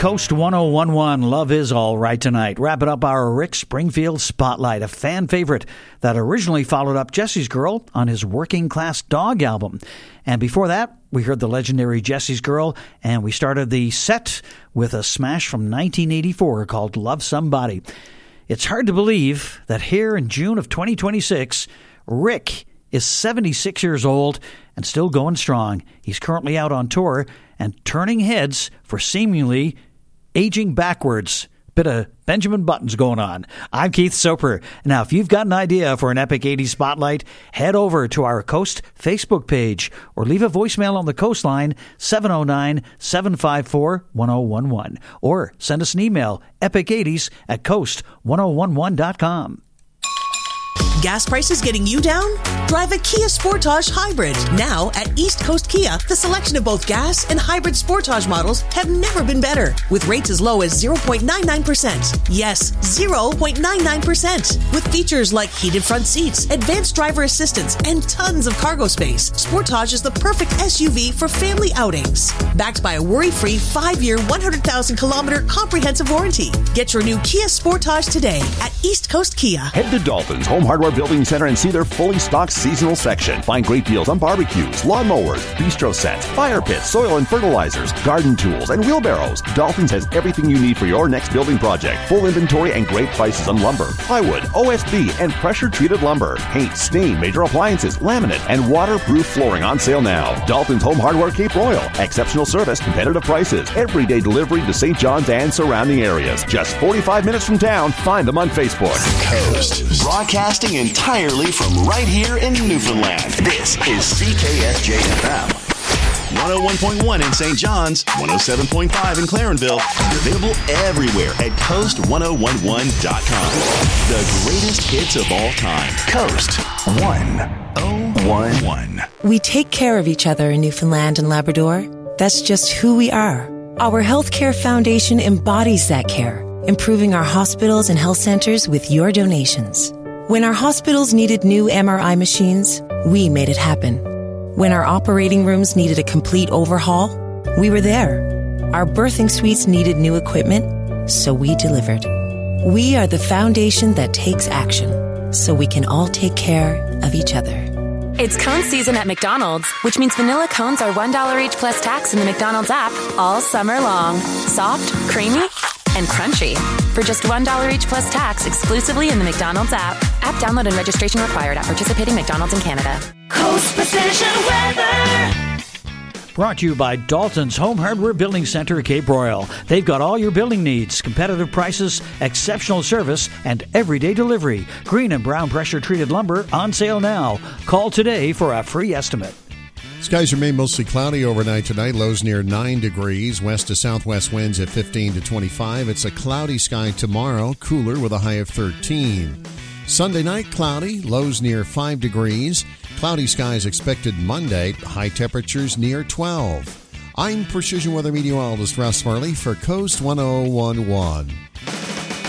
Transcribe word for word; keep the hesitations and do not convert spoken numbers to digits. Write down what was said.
Coast one oh one one, Love Is All Right Tonight. Wrapping up our Rick Springfield Spotlight, a fan favorite that originally followed up Jesse's Girl on his Working Class Dog album. And before that, we heard the legendary Jesse's Girl, and we started the set with a smash from nineteen eighty-four called Love Somebody. It's hard to believe that here in June of twenty twenty-six, Rick is seventy-six years old and still going strong. He's currently out on tour and turning heads for seemingly aging backwards. Bit of Benjamin Buttons going on. I'm Keith Soper. Now, if you've got an idea for an Epic eighties Spotlight, head over to our Coast Facebook page or leave a voicemail on the Coast line, seven oh nine, seven five four, one oh one one. Or send us an email, epic eighties at coast ten eleven dot com. Gas prices getting you down? Drive a Kia Sportage Hybrid. Now at East Coast Kia, the selection of both gas and hybrid Sportage models have never been better. With rates as low as zero point nine nine percent. Yes, zero point nine nine percent. With features like heated front seats, advanced driver assistance, and tons of cargo space, Sportage is the perfect S U V for family outings. Backed by a worry-free five-year, one hundred thousand kilometer comprehensive warranty. Get your new Kia Sportage today at East Coast Kia. Head to Dalton's Home Hardware Building Center and see their fully stocked seasonal section. Find great deals on barbecues, lawnmowers, bistro sets, fire pits, soil and fertilizers, garden tools, and wheelbarrows. Dalton's has everything you need for your next building project. Full inventory and great prices on lumber, plywood, O S B, and pressure-treated lumber. Paint, stain, major appliances, laminate, and waterproof flooring on sale now. Dalton's Home Hardware Cape Royal. Exceptional service, competitive prices, everyday delivery to Saint John's and surrounding areas. Just forty-five minutes from town. Find them on Facebook. Coast. Broadcasting entirely from right here in Newfoundland. This is C K S J F M. one oh one point one in Saint John's, one oh seven point five in Clarenville. Available everywhere at coast ten eleven dot com. The greatest hits of all time. Coast one oh one one. We take care of each other in Newfoundland and Labrador. That's just who we are. Our Healthcare Foundation embodies that care, improving our hospitals and health centers with your donations. When our hospitals needed new M R I machines, we made it happen. When our operating rooms needed a complete overhaul, we were there. Our birthing suites needed new equipment, so we delivered. We are the foundation that takes action, so we can all take care of each other. It's cone season at McDonald's, which means vanilla cones are one dollar each plus tax in the McDonald's app all summer long. Soft, creamy, and crunchy. For just one dollar each plus tax exclusively in the McDonald's app. App download and registration required at participating McDonald's in Canada. Coast Precision Weather. Brought to you by Dalton's Home Hardware Building Center, Cape Royal. They've got all your building needs, competitive prices, exceptional service, and everyday delivery. Green and brown pressure-treated lumber on sale now. Call today for a free estimate. Skies remain mostly cloudy overnight tonight. Lows near nine degrees. West to southwest winds at fifteen to twenty-five. It's a cloudy sky tomorrow, cooler with a high of thirteen. Sunday night, cloudy. Lows near five degrees. Cloudy skies expected Monday. High temperatures near twelve. I'm Precision Weather Meteorologist Russ Marley for Coast ten eleven.